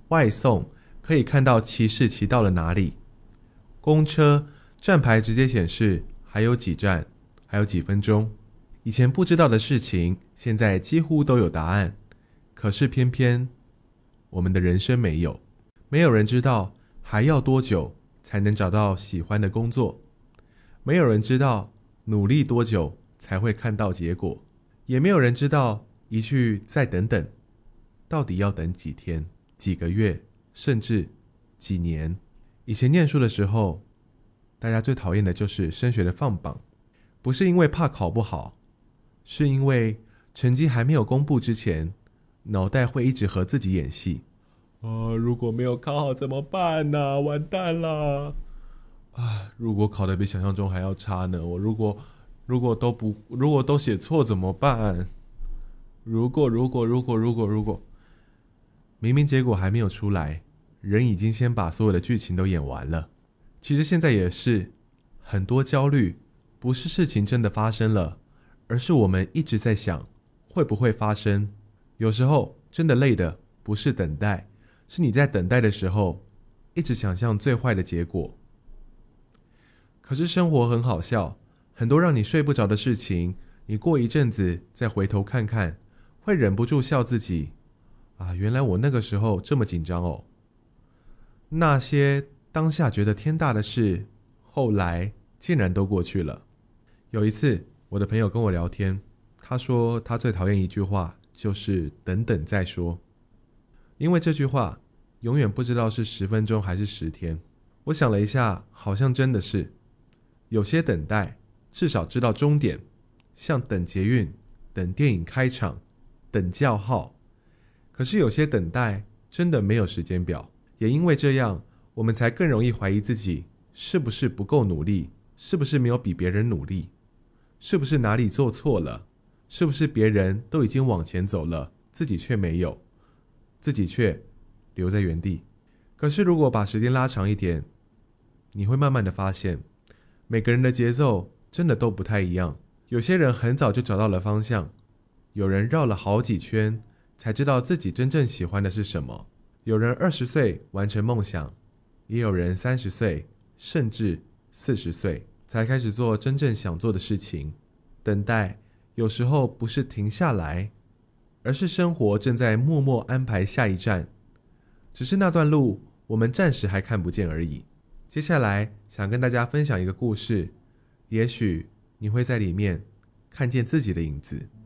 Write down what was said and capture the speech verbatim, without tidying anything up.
外送可以看到骑士骑到了哪里，公车站牌直接显示还有几站，还有几分钟。以前不知道的事情，现在几乎都有答案。可是偏偏我们的人生没有，没有人知道还要多久才能找到喜欢的工作，没有人知道努力多久才会看到结果，也没有人知道一句再等等到底要等几天、几个月，甚至几年。以前念书的时候，大家最讨厌的就是升学的放榜，不是因为怕考不好，是因为成绩还没有公布之前，脑袋会一直和自己演戏。啊，如果没有考好怎么办呢、啊？完蛋了！啊，如果考得比想象中还要差呢？我如果如果都不如果都写错怎么办？如果如果如果如果如果，明明结果还没有出来，人已经先把所有的剧情都演完了。其实现在也是，很多焦虑不是事情真的发生了，而是我们一直在想会不会发生。有时候真的累的不是等待，是你在等待的时候一直想象最坏的结果。可是生活很好笑，很多让你睡不着的事情，你过一阵子再回头看看，会忍不住笑自己啊，原来我那个时候这么紧张哦。那些当下觉得天大的事，后来竟然都过去了。有一次我的朋友跟我聊天，他说他最讨厌一句话，就是等等再说。因为这句话永远不知道是十分钟还是十天。我想了一下，好像真的是，有些等待至少知道终点，像等捷运、等电影开场、等叫号。可是有些等待真的没有时间表，也因为这样，我们才更容易怀疑自己是不是不够努力，是不是没有比别人努力，是不是哪里做错了，是不是别人都已经往前走了，自己却没有，自己却留在原地。可是如果把时间拉长一点，你会慢慢的发现，每个人的节奏真的都不太一样。有些人很早就找到了方向，有人绕了好几圈才知道自己真正喜欢的是什么，有人二十岁完成梦想，也有人三十岁甚至四十岁才开始做真正想做的事情。等待有时候不是停下来，而是生活正在默默安排下一站，只是那段路我们暂时还看不见而已。接下来想跟大家分享一个故事，也许你会在里面看见自己的影子。